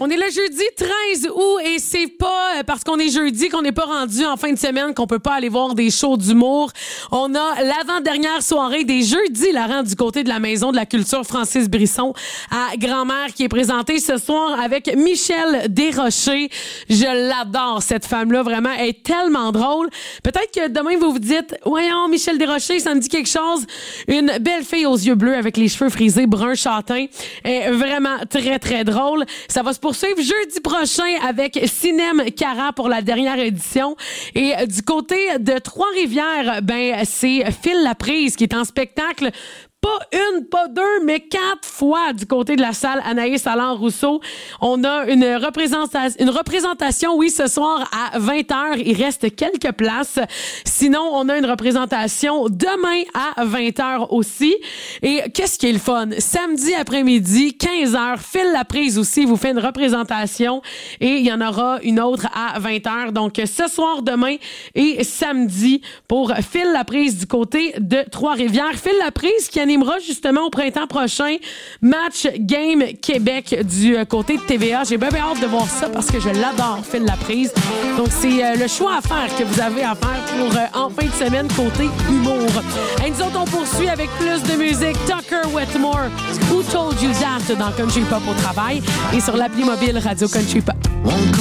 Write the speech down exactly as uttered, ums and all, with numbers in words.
On est le jeudi treize août et c'est pas parce qu'on est jeudi qu'on n'est pas rendu en fin de semaine qu'on peut pas aller voir des shows d'humour. On a l'avant-dernière soirée des jeudis hilarants du côté de la Maison de la Culture Francis Brisson à Grand-Mère qui est présentée ce soir avec Michel Desrochers. Je l'adore, cette femme-là, vraiment. Elle est tellement drôle. Peut-être que demain, vous vous dites, voyons, Michel Desrochers, ça me dit quelque chose. Une belle fille aux yeux bleus avec les cheveux frisés, brun châtain. Elle est vraiment très, très drôle. Ça va se poursuivre jeudi prochain avec Cinem Cara pour la dernière édition. Et du côté de Trois-Rivières, ben, c'est Phil Laprise qui est en spectacle. Pas une, pas deux, mais quatre fois du côté de la salle Anaïs Allan-Rousseau. On a une représentation, une représentation, oui, ce soir à vingt heures. Il reste quelques places. Sinon, on a une représentation demain à vingt heures aussi. Et qu'est-ce qui est le fun? Samedi après-midi, quinze heures, Phil Laprise aussi vous fait une représentation et il y en aura une autre à vingt heures. Donc, ce soir, demain et samedi pour Phil Laprise du côté de Trois-Rivières. Phil Laprise qui animera justement au printemps prochain Match Game Québec du côté de T V A. J'ai bien, bien hâte de voir ça parce que je l'adore, Phil Laprise. Donc, c'est euh, le choix à faire que vous avez à faire pour euh, en fin de semaine côté humour. Et nous autres, on poursuit avec plus de musique. Tucker Wetmore, Who Told You That dans Country Pop au travail et sur l'appli mobile Radio Country Pop.